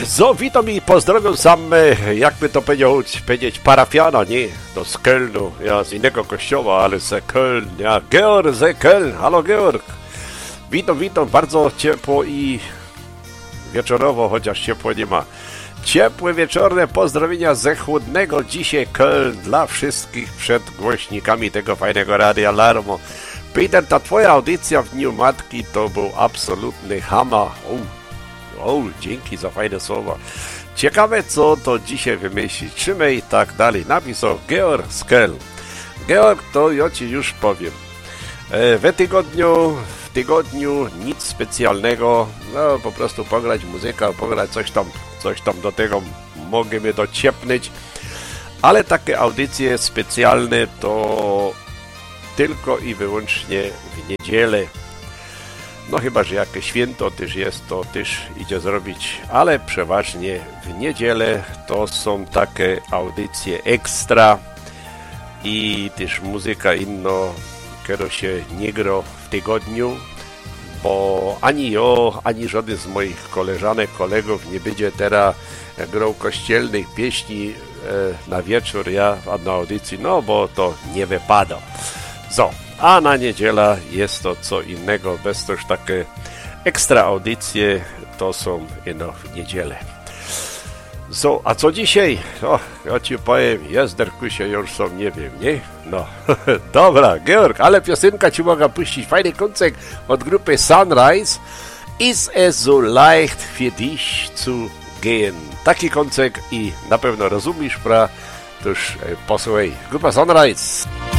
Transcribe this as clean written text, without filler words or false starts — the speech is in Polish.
So, witam i pozdrawiam sam, jakby to powiedzieć, parafiana, nie? To z Kölnu, ja z innego kościoła, ale z Köln, ja, Georg z Köln, halo Georg. Witam, bardzo ciepło i wieczorowo, chociaż ciepło nie ma. Ciepłe wieczorne pozdrowienia ze chłodnego dzisiaj Köln dla wszystkich przed głośnikami tego fajnego Radia Larmo. Peter, ta twoja audycja w Dniu Matki to był absolutny hama. Dzięki za fajne słowa. Ciekawe, co to dzisiaj wymyśli. Trzymaj i tak dalej. Napisał Georg z Köln. Georg, to ja ci już powiem. W tygodniu nic specjalnego. No, po prostu pograć muzykę, pograć coś tam do tego mogę mnie dociepnąć. Ale takie audycje specjalne to tylko i wyłącznie w niedzielę. No chyba, że jakieś święto też jest, to też idzie zrobić, ale przeważnie w niedzielę to są takie audycje ekstra i też muzyka inno, która się nie gra w tygodniu, bo ani ja, ani żaden z moich koleżanek, kolegów nie będzie teraz grał kościelnych pieśni na wieczór, ja na audycji, no bo to nie wypada. A na niedziela jest to co innego, bez też takie ekstra audycje to są w niedzielę. A co dzisiaj? Ja ci powiem, jezderku się już są, nie wiem, nie? No, dobra, Georg, ale piosenka ci mogę puścić, fajny koncert od grupy Sunrise. Ist es so leicht für dich zu gehen? Taki koncert i na pewno rozumiesz, toż posłuchaj, grupa Sunrise.